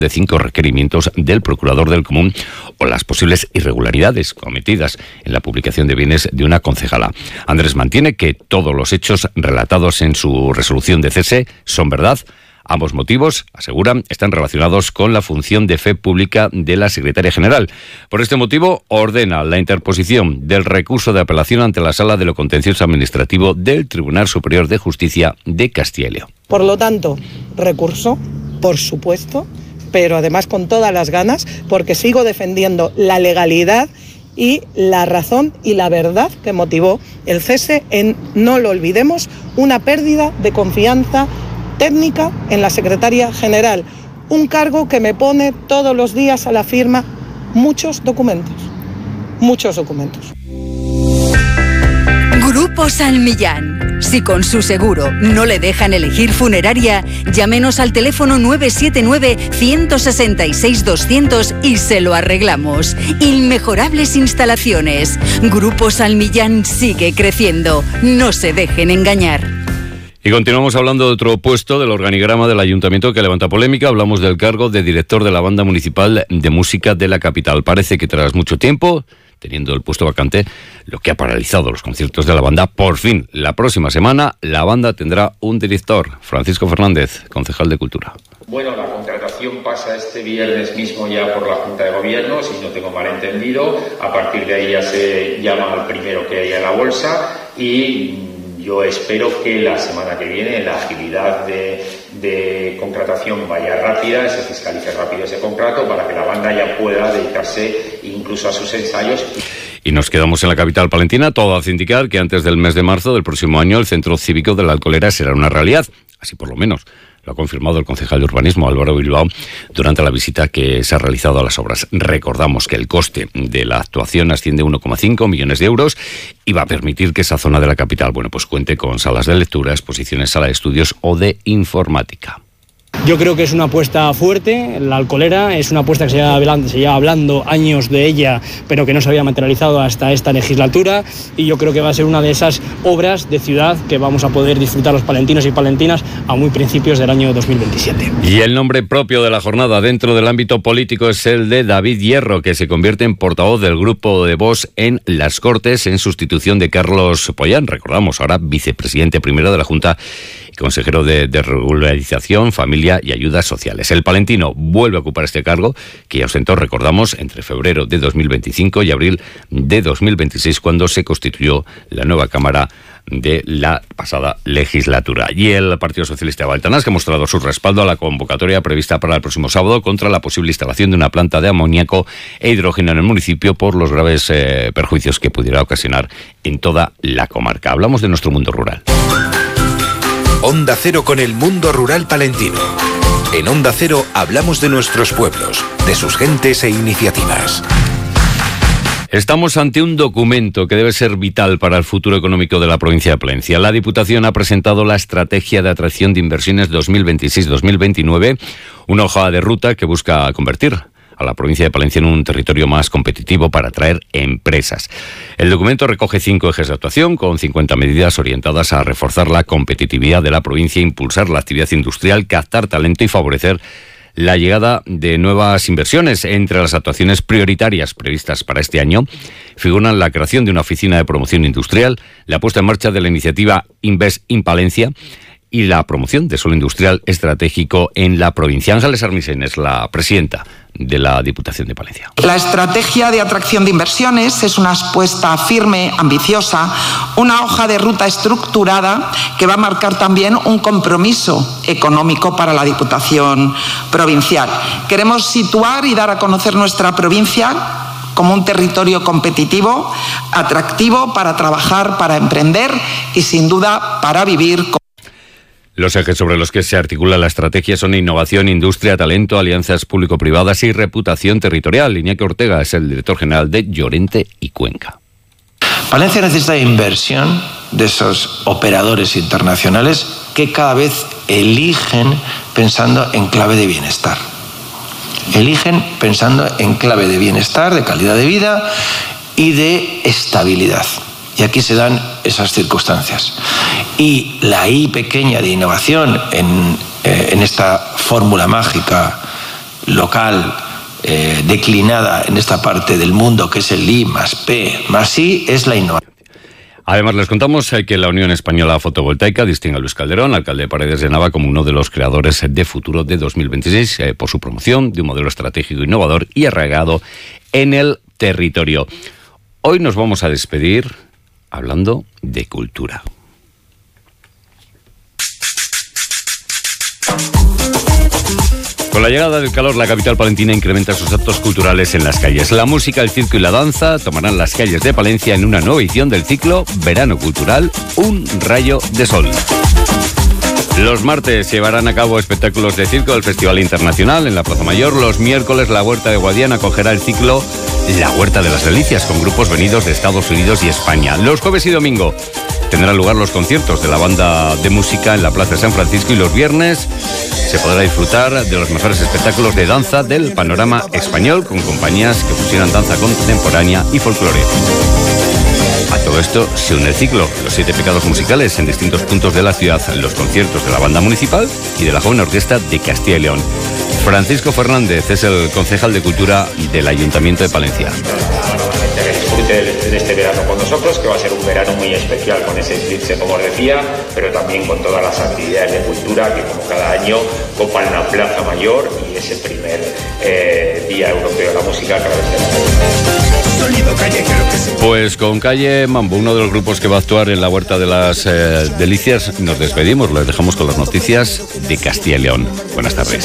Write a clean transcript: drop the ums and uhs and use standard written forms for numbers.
de 5 requerimientos del procurador del común o las posibles irregularidades cometidas en la publicación de bienes de una concejala. Andrés mantiene que todos los hechos relatados en su resolución de cese son verdad. Ambos motivos, aseguran, están relacionados con la función de fe pública de la secretaria general. Por este motivo, ordena la interposición del recurso de apelación ante la Sala de lo Contencioso Administrativo del Tribunal Superior de Justicia de Castilla y León. Por lo tanto, recurso, por supuesto, pero además con todas las ganas, porque sigo defendiendo la legalidad y la razón y la verdad que motivó el cese en, no lo olvidemos, una pérdida de confianza técnica en la secretaria general, un cargo que me pone todos los días a la firma muchos documentos. Grupo San Millán. Si con su seguro no le dejan elegir funeraria, llámenos al teléfono 979-166-200 y se lo arreglamos. Inmejorables instalaciones. Grupo San Millán sigue creciendo. No se dejen engañar. Y continuamos hablando de otro puesto del organigrama del ayuntamiento que levanta polémica. Hablamos del cargo de director de la Banda Municipal de Música de la capital. Parece que tras mucho tiempo, teniendo el puesto vacante, lo que ha paralizado los conciertos de la banda, por fin, la próxima semana, la banda tendrá un director. Francisco Fernández, concejal de Cultura. Bueno, la contratación pasa este viernes mismo ya por la Junta de Gobierno, si no tengo mal entendido. A partir de ahí ya se llama al primero que haya en la bolsa y yo espero que la semana que viene la agilidad de contratación vaya rápida, se fiscalice rápido ese contrato para que la banda ya pueda dedicarse incluso a sus ensayos. Y nos quedamos en la capital palentina, todo hace indicar que antes del mes de marzo del próximo año el Centro Cívico de la Alcolera será una realidad, así por lo menos lo ha confirmado el concejal de Urbanismo, Álvaro Bilbao, durante la visita que se ha realizado a las obras. Recordamos que el coste de la actuación asciende a 1,5 millones de euros y va a permitir que esa zona de la capital, pues cuente con salas de lectura, exposiciones, sala de estudios o de informática. Yo creo que es una apuesta fuerte, la Alcolera es una apuesta que se lleva hablando años de ella, pero que no se había materializado hasta esta legislatura, y yo creo que va a ser una de esas obras de ciudad que vamos a poder disfrutar los palentinos y palentinas a muy principios del año 2027. Y el nombre propio de la jornada dentro del ámbito político es el de David Hierro, que se convierte en portavoz del grupo de Vox en las Cortes en sustitución de Carlos Pollán, recordamos, ahora vicepresidente primero de la Junta y consejero de Regularización, Familia y Ayudas Sociales. El palentino vuelve a ocupar este cargo que ya ostentó, recordamos, entre febrero de 2025 y abril de 2026, cuando se constituyó la nueva Cámara de la pasada legislatura. Y el Partido Socialista de Baltanás, que ha mostrado su respaldo a la convocatoria prevista para el próximo sábado contra la posible instalación de una planta de amoníaco e hidrógeno en el municipio por los graves perjuicios que pudiera ocasionar en toda la comarca. Hablamos de nuestro mundo rural. Onda Cero con el mundo rural palentino. En Onda Cero hablamos de nuestros pueblos, de sus gentes e iniciativas. Estamos ante un documento que debe ser vital para el futuro económico de la provincia de Palencia. La Diputación ha presentado la Estrategia de Atracción de Inversiones 2026-2029, una hoja de ruta que busca convertir a la provincia de Palencia en un territorio más competitivo para atraer empresas. El documento recoge 5 ejes de actuación con 50 medidas orientadas a reforzar la competitividad de la provincia, impulsar la actividad industrial, captar talento y favorecer la llegada de nuevas inversiones. Entre las actuaciones prioritarias previstas para este año figuran la creación de una oficina de promoción industrial, la puesta en marcha de la iniciativa Invest in Palencia y la promoción de suelo industrial estratégico en la provincia. Ángeles Armisen es la presidenta de la Diputación de Palencia. La estrategia de atracción de inversiones es una apuesta firme, ambiciosa, una hoja de ruta estructurada que va a marcar también un compromiso económico para la Diputación provincial. Queremos situar y dar a conocer nuestra provincia como un territorio competitivo, atractivo para trabajar, para emprender y sin duda para vivir. Los ejes sobre los que se articula la estrategia son innovación, industria, talento, alianzas público-privadas y reputación territorial. Iñaki Ortega es el director general de Llorente y Cuenca. Palencia necesita inversión de esos operadores internacionales que cada vez eligen pensando en clave de bienestar. Eligen pensando en clave de bienestar, de calidad de vida y de estabilidad. Y aquí se dan esas circunstancias. Y la I pequeña de innovación en esta fórmula mágica local declinada en esta parte del mundo, que es el I más P más I, es la innovación. Además, les contamos que la Unión Española Fotovoltaica distingue a Luis Calderón, alcalde de Paredes de Nava, como uno de los creadores de Futuro de 2026 por su promoción de un modelo estratégico innovador y arraigado en el territorio. Hoy nos vamos a despedir hablando de cultura. Con la llegada del calor, la capital palentina incrementa sus actos culturales en las calles. La música, el circo y la danza tomarán las calles de Palencia en una nueva edición del ciclo Verano Cultural, Un Rayo de Sol. Los martes llevarán a cabo espectáculos de circo del Festival Internacional en la Plaza Mayor. Los miércoles la Huerta de Guadiana acogerá el ciclo La Huerta de las Delicias con grupos venidos de Estados Unidos y España. Los jueves y domingo tendrán lugar los conciertos de la banda de música en la Plaza de San Francisco y los viernes se podrá disfrutar de los mejores espectáculos de danza del panorama español con compañías que fusionan danza contemporánea y folclore. A todo esto se une el ciclo, los 7 pecados musicales en distintos puntos de la ciudad, los conciertos de la banda municipal y de la joven orquesta de Castilla y León. Francisco Fernández es el concejal de Cultura del Ayuntamiento de Palencia. Que disfrute de este verano con nosotros, que va a ser un verano muy especial con ese eclipse, como os decía, pero también con todas las actividades de cultura que, como cada año, copan la Plaza Mayor y ese primer Día Europeo de la Música a través de la... Pues con Calle Mambo, uno de los grupos que va a actuar en la Huerta de las Delicias, nos despedimos, les dejamos con las noticias de Castilla y León. Buenas tardes.